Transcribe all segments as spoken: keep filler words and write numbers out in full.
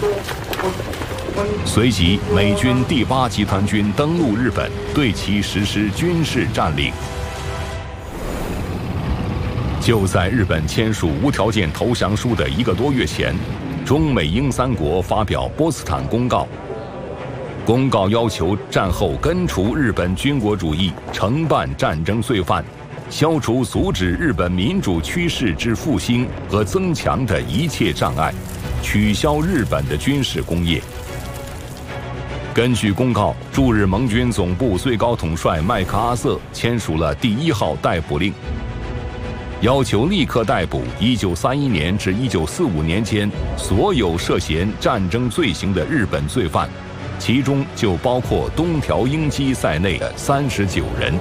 随即，美军第八集团军登陆日本，对其实施军事占领。就在日本签署无条件投降书的一个多月前，中美英三国发表波茨坦公告。公告要求战后根除日本军国主义，惩办战争罪犯，消除阻止日本民主趋势之复兴和增强的一切障碍，取消日本的军事工业。根据公告，驻日盟军总部最高统帅麦克阿瑟签署了第一号逮捕令，要求立刻逮捕一九三一年至一九四五年间所有涉嫌战争罪行的日本罪犯，其中就包括东条英机在内的三十九人。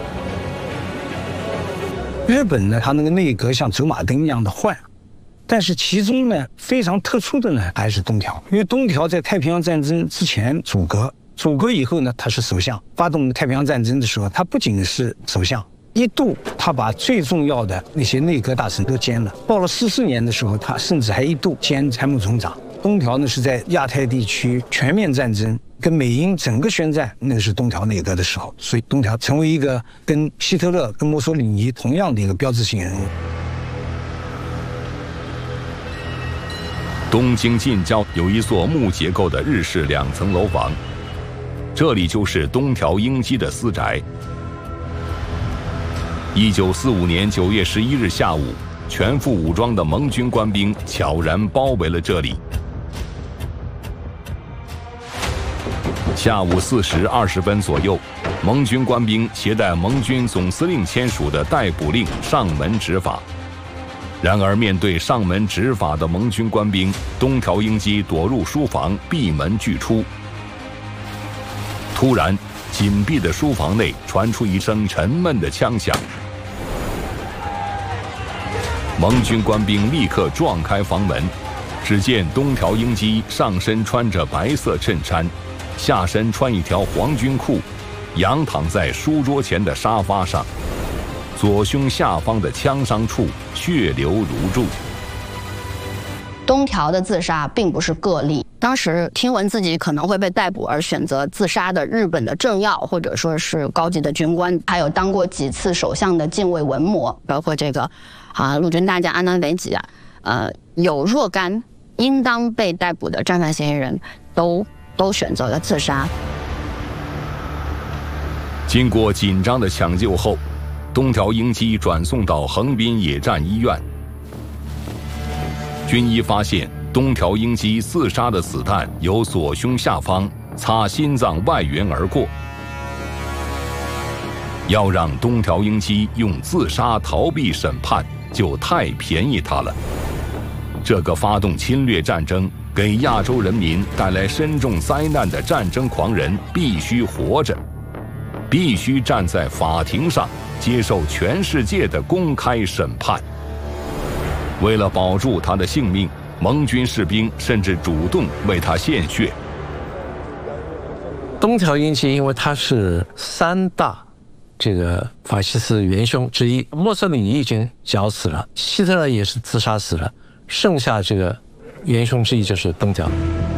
日本呢，它那个内阁像走马灯一样的换，但是其中呢非常特殊的呢还是东条，因为东条在太平洋战争之前组阁，组阁以后呢他是首相，发动太平洋战争的时候，他不仅是首相。一度，他把最重要的那些内阁大臣都兼了。到了四四年的时候，他甚至还一度兼参谋总长。东条呢是在亚太地区全面战争跟美英整个宣战，那个是东条内阁的时候，所以东条成为一个跟希特勒、跟墨索里尼同样的一个标志性人物。 东京近郊有一座木结构的日式两层楼房，这里就是东条英机的私宅。一九四五年九月十一日下午，全副武装的盟军官兵悄然包围了这里。下午四时二十分左右，盟军官兵携带盟军总司令签署的逮捕令上门执法。然而，面对上门执法的盟军官兵，东条英机躲入书房，闭门拒出。突然，紧闭的书房内传出一声沉闷的枪响。盟军官兵立刻撞开房门，只见东条英机上身穿着白色衬衫，下身穿一条黄军裤，仰躺在书桌前的沙发上，左胸下方的枪伤处血流如注。 东条的自杀并不是个例，当时听闻自己可能会被逮捕而选择自杀的日本的政要或者说是高级的军官，还有当过几次首相的近卫文麿，包括这个啊陆军大将安南惟几啊，呃有若干应当被逮捕的战犯嫌疑人都都选择了自杀。 经过紧张的抢救后，东条英机转送到横滨野战医院。军医发现东条英机自杀的子弹由左胸下方擦心脏外缘而过。要让东条英机用自杀逃避审判，就太便宜他了。这个发动侵略战争、给亚洲人民带来深重灾难的战争狂人必须活着，必须站在法庭上接受全世界的公开审判。为了保住他的性命，盟军士兵甚至主动为他献血。 东条英机因为他是三大这个法西斯元凶之一，墨索里尼已经绞死了，希特勒也是自杀死了，剩下这个元凶之一就是东条。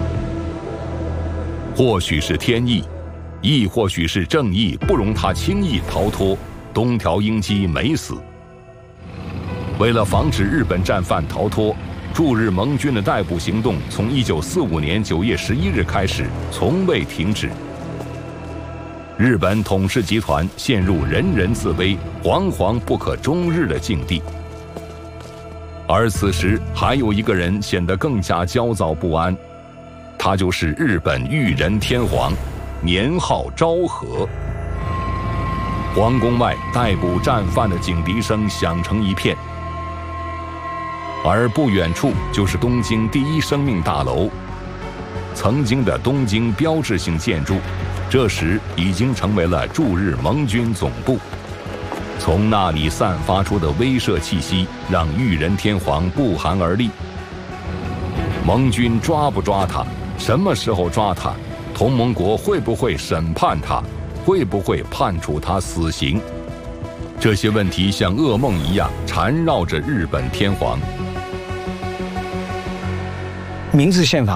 或许是天意，亦或许是正义不容他轻易逃脱，东条英机没死。为了防止日本战犯逃脱，驻日盟军的逮捕行动从一九四五年九月十一日开始，从未停止。日本统治集团陷入人人自危、惶惶不可终日的境地。而此时，还有一个人显得更加焦躁不安，他就是日本裕仁天皇，年号昭和。皇宫外逮捕战犯的警笛声响成一片。而不远处就是东京第一生命大楼，曾经的东京标志性建筑，这时已经成为了驻日盟军总部。从那里散发出的威慑气息，让裕仁天皇不寒而栗。盟军抓不抓他？什么时候抓他？同盟国会不会审判他？会不会判处他死刑？这些问题像噩梦一样缠绕着日本天皇。 明治宪法